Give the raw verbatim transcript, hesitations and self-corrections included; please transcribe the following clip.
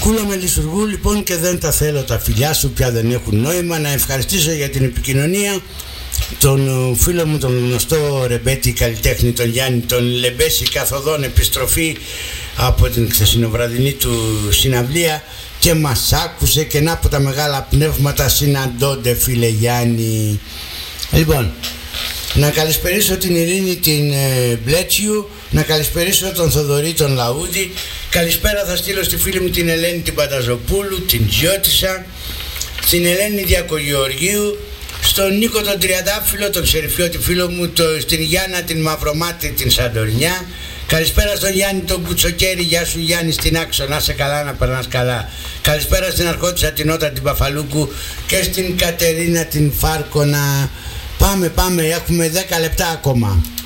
Κούλα με λειτουργού λοιπόν και δεν τα θέλω τα φιλιά σου, πια δεν έχουν νόημα. Να ευχαριστήσω για την επικοινωνία τον φίλο μου τον γνωστό ρεμπέτη καλλιτέχνη τον Γιάννη τον Λεμπέση, καθοδόν επιστροφή από την χθεσινοβραδινή του συναυλία και μας άκουσε και να από τα μεγάλα πνεύματα συναντώνται, φίλε Γιάννη. Λοιπόν, να καλησπερίσω την Ειρήνη την ε, Μπλέτσιου, να καλησπερίσω τον Θοδωρή τον Λαούδη. Καλησπέρα θα στείλω στη φίλη μου την Ελένη την Πανταζοπούλου, την Τζιώτισσα, στην Ελένη Διακογεωργίου, στον Νίκο τον Τριαντάφυλλο, τον Ξεριφιώτη φίλο μου, το, στην Γιάννα την Μαυρομάτη την Σαντορνιά. Καλησπέρα στον Γιάννη τον Κουτσοκέρι, γεια σου Γιάννη στην Άξο, να σε καλά, να περνάς καλά. Καλησπέρα στην Αρχόντισσα την Ότα την Παφαλούκου και στην Κατερίνα την Φάρκονα. Πάμε, πάμε, έχουμε δέκα λεπτά ακόμα.